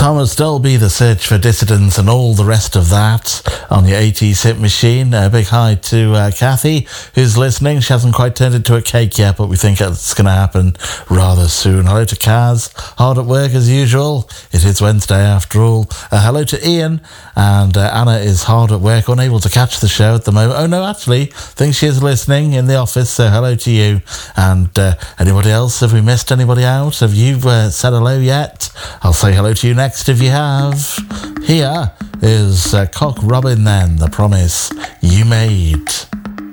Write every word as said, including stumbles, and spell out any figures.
Thomas Dolby, The Search for Dissidents, and all the rest of that on your eighties hit machine. A big hi to uh, Kathy, who's listening. She hasn't quite turned into a cake yet, but we think it's going to happen rather soon. Hello to Kaz, hard at work as usual. It is Wednesday after all. Uh, hello to Ian, and uh, Anna is hard at work, unable to catch the show at the moment. Oh no, actually, I think she is listening in the office, so hello to you. And uh, anybody else? Have we missed anybody out? Have you uh, said hello yet? I'll say hello to you next if you have. Here is uh, Cock Robin then, The Promise You Made.